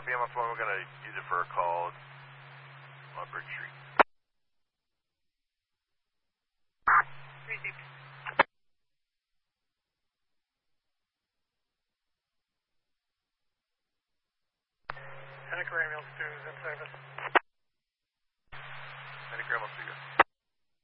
copy on my phone. We're going to use it for a call on Bridge Street. Received. Henequa ambulance 2 is in service. Henequa ambulance 2,